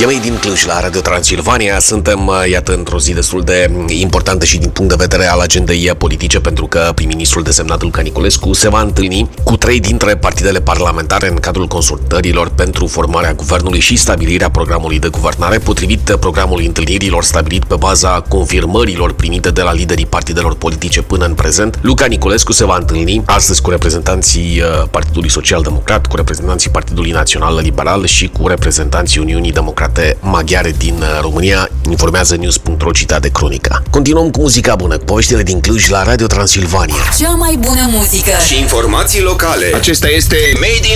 E mai din Cluj, la Radio Transilvania. Suntem, iată, într-o zi destul de importantă și din punct de vedere al agendei politice, pentru că prim-ministrul desemnat Luca Niculescu se va întâlni cu 3 dintre partidele parlamentare în cadrul consultărilor pentru formarea guvernului și stabilirea programului de guvernare, potrivit programului întâlnirilor stabilit pe baza confirmărilor primite de la liderii partidelor politice până în prezent. Luca Niculescu se va întâlni astăzi cu reprezentanții Partidului Social-Democrat, cu reprezentanții Partidului Național Liberal și cu reprezentanții Uniunii Democrate Maghiare din România, informează News.ro, citat de Cronica. Continuăm cu muzica bună, cu poveștile din Cluj la Radio Transilvania. Cea mai bună muzică și informații locale. Acesta este Made in